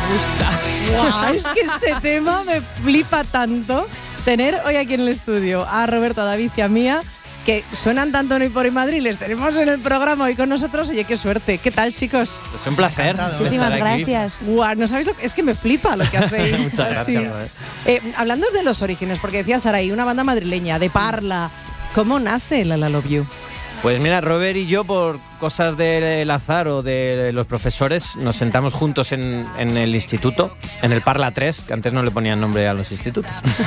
gusta. Wow, es que este tema me flipa tanto. Tener hoy aquí en el estudio a Roberto, a David y a Mía, que suenan tanto en Hoy por Hoy Madrid, les tenemos en el programa hoy con nosotros. Oye, qué suerte. ¿Qué tal, chicos? Es un placer. Muchísimas gracias. Guau, no sabéis es que me flipa lo que hacéis. Muchas gracias. Hablando de los orígenes, porque decía Saray, una banda madrileña de Parla. ¿Cómo nace la Love You? Pues mira, Robert y yo, por cosas del azar o de los profesores, nos sentamos juntos en el instituto, en el Parla 3, que antes no le ponían nombre a los institutos.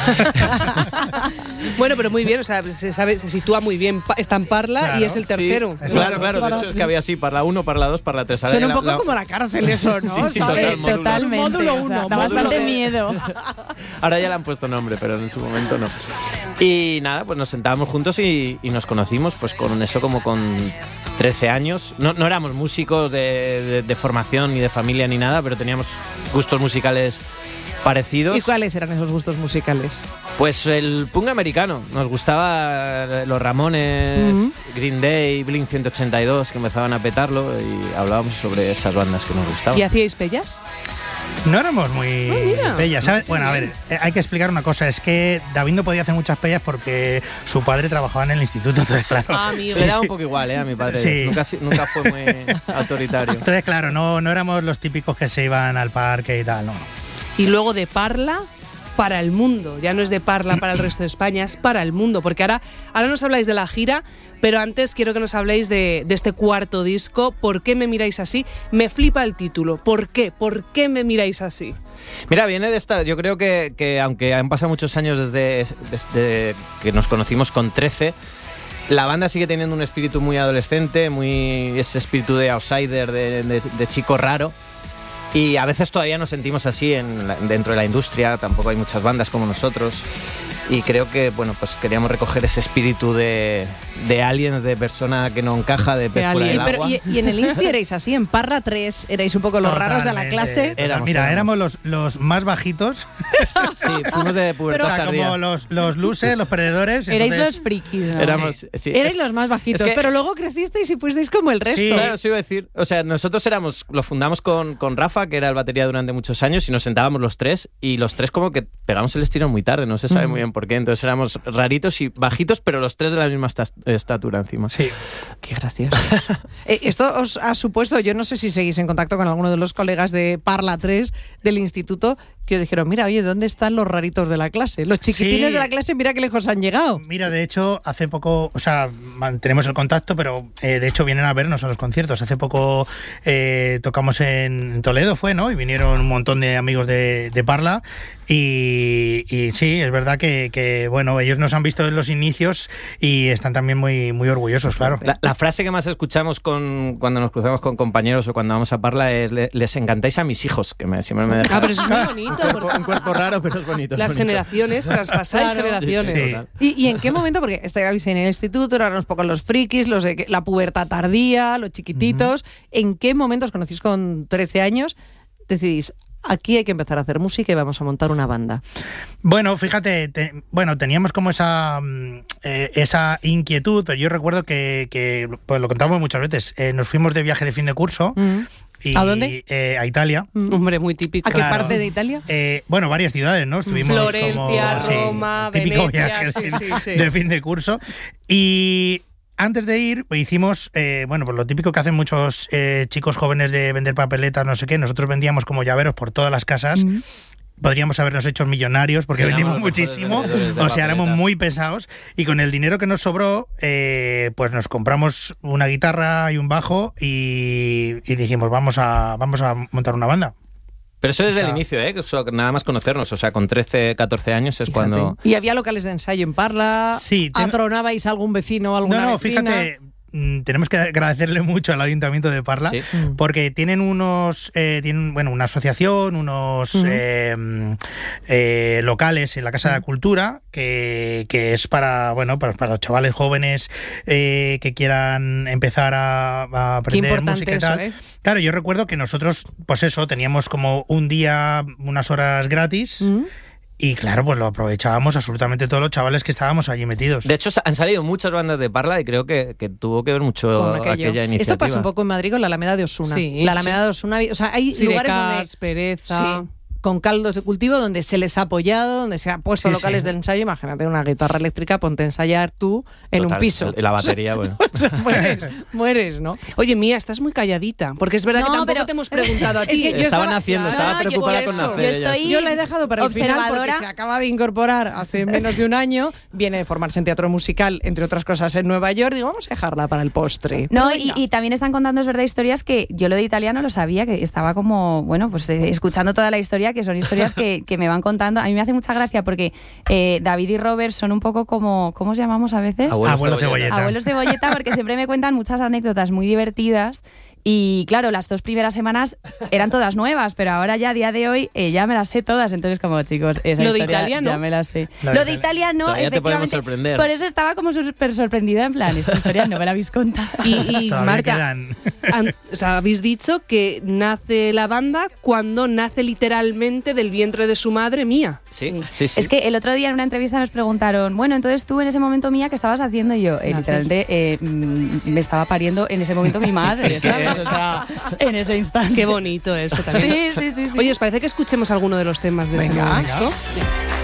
Bueno, pero muy bien, o sea, se sitúa muy bien. Está en Parla, claro, y es el tercero. Sí, claro, de hecho es que había así, Parla 1, Parla 2, Parla 3. Suena un poco como la cárcel eso, ¿no? Sí, totalmente. Módulo 1. Da bastante miedo. Ahora ya le han puesto nombre, pero en su momento no. Y nada, pues nos sentábamos juntos y nos conocimos pues con eso como con 13 años. No éramos músicos de formación ni de familia ni nada, pero teníamos gustos musicales parecidos. ¿Y cuáles eran esos gustos musicales? Pues el punk americano. Nos gustaba los Ramones, Green Day, Blink 182, que empezaban a petarlo, y hablábamos sobre esas bandas que nos gustaban. ¿Y hacíais pellas? No éramos muy bellas, ¿sabes? Bueno, a ver, hay que explicar una cosa. Es que David no podía hacer muchas pellas porque su padre trabajaba en el instituto, entonces claro. Le daba un poco igual, a mi padre. Sí. Nunca fue muy autoritario. Entonces claro, no éramos los típicos que se iban al parque y tal, no. Y luego de Parla para el mundo. Ya no es de Parla para el resto de España, es para el mundo. Porque ahora nos habláis de la gira, pero antes quiero que nos habléis de este cuarto disco. ¿Por qué me miráis así? Me flipa el título. ¿Por qué? ¿Por qué me miráis así? Mira, viene de esta... Yo creo que aunque han pasado muchos años desde que nos conocimos con 13... La banda sigue teniendo un espíritu muy adolescente, ese espíritu de outsider, de chico raro. Y a veces todavía nos sentimos así dentro de la industria. Tampoco hay muchas bandas como nosotros. Y creo que, bueno, pues queríamos recoger ese espíritu de aliens, de persona que no encaja, de pez fuera del agua. Y en el Insti erais así, en Parla 3 erais un poco los raros de la clase. Éramos los más bajitos. Sí, fuimos de pubertad tardía. Como los losers, los perdedores. Erais los frikis, ¿no? Erais los más bajitos, pero luego crecisteis y fuisteis como el resto. Sí, claro, eso iba a decir. O sea, nosotros lo fundamos con Rafa, que era el batería durante muchos años, y nos sentábamos los tres, y los tres como que pegamos el estirón muy tarde, no se sabe muy bien por qué. Entonces éramos raritos y bajitos, pero los tres de la misma estatura encima. Sí. Qué gracioso. Esto os ha supuesto, yo no sé si seguís en contacto con alguno de los colegas de Parla 3 del instituto, que os dijeron, mira, oye, ¿dónde están los raritos de la clase? Los chiquitines de la clase, mira qué lejos han llegado. Mira, de hecho, hace poco, o sea, mantenemos el contacto, pero de hecho vienen a vernos a los conciertos. Hace poco tocamos en Toledo, ¿no? Y vinieron un montón de amigos de Parla. Y sí, es verdad que bueno, ellos nos han visto en los inicios y están también muy, muy orgullosos, claro. La frase que más escuchamos cuando nos cruzamos con compañeros o cuando vamos a Parla es les encantáis a mis hijos, que siempre me dejan. Pero eso es muy bonito. Un cuerpo raro, pero es bonito. Las generaciones, traspasáis generaciones. Sí. ¿Y en qué momento? Porque estabais en el instituto, eran un poco los frikis, los de la pubertad tardía, los chiquititos. ¿En qué momento os conocís con 13 años? Decidís, aquí hay que empezar a hacer música y vamos a montar una banda. Bueno, fíjate, teníamos como esa inquietud, pero yo recuerdo que pues lo contamos muchas veces, nos fuimos de viaje de fin de curso. ¿A dónde? A Italia. Hombre, muy típico. ¿A qué parte de Italia? Bueno, varias ciudades, ¿no? Estuvimos Florencia, como, Roma, típico Venecia, viaje de fin de curso. Y antes de ir, hicimos, pues lo típico que hacen muchos chicos jóvenes de vender papeletas, no sé qué. Nosotros vendíamos como llaveros por todas las casas. Podríamos habernos hecho millonarios porque vendimos muchísimo, o sea, éramos muy pesados, y con el dinero que nos sobró, pues nos compramos una guitarra y un bajo y dijimos, vamos a montar una banda. Pero eso desde el inicio, nada más conocernos, o sea, con 13, 14 años es cuando... ¿Y había locales de ensayo en Parla? Sí. ¿Atronabais a algún vecino o alguna vecina? Fíjate... Tenemos que agradecerle mucho al Ayuntamiento de Parla, porque tienen una asociación, unos locales en la Casa de la Cultura que es para los chavales jóvenes que quieran empezar a aprender música y tal. Claro, yo recuerdo que nosotros, pues eso, teníamos como un día, unas horas gratis. Y claro, pues lo aprovechábamos absolutamente todos los chavales que estábamos allí metidos. De hecho, han salido muchas bandas de Parla y creo que tuvo que ver mucho Con aquella iniciativa. Esto pasa un poco en Madrid con la Alameda de Osuna. Sí, La Alameda de Osuna, o sea, hay lugares donde Pereza. sí, con caldos de cultivo donde se les ha apoyado, donde se ha puesto Sí, locales sí. de ensayo. Imagínate una guitarra eléctrica, ponte a ensayar tú en Total, un piso. La batería, bueno. O sea, mueres, ¿no? Oye, Mía, estás muy calladita, porque es verdad que No, tampoco pero- te hemos preguntado a Es ti. que yo Estaban estaba- haciendo, Claro, estaba preocupada yo con eso. nacer. Yo ellas. estoy- Yo la he dejado para el final porque observadora. se acaba de incorporar hace menos de un año, viene de formarse en teatro musical, entre otras cosas, en Nueva York. Digo, vamos a dejarla para el postre. No, Pero venga. y también están contando, es verdad, historias que yo lo de italiano lo sabía, que estaba como, bueno, pues escuchando toda la historia, que son historias que me van contando. A mí me hace mucha gracia porque David y Robert son un poco como, ¿cómo os llamamos a veces? Abuelo Cebolleta. Abuelos de bolleta, porque siempre me cuentan muchas anécdotas muy divertidas. Y claro, las 2 primeras semanas eran todas nuevas, pero ahora ya a día de hoy ya me las sé todas. Entonces, como chicos, esa Lo de historia italiano. ya me las sé. Lo Lo de de italiano, Todavía te podemos efectivamente, sorprender. por eso estaba como súper sorprendida, en plan, esta historia no me la habéis contado. Y Todavía Marta, quedan. o sea, habéis dicho que nace la banda cuando nace literalmente del vientre de su madre, Mía. Sí, sí, sí. Es que el otro día en una entrevista nos preguntaron, bueno, entonces tú en ese momento, Mía, ¿qué estabas haciendo? Y yo, literalmente, me estaba pariendo en ese momento mi madre, ¿sabes? O sea, en ese instante. Qué bonito eso también. Sí. Oye, ¿os parece que escuchemos alguno de los temas de este Venga. nuevo disco?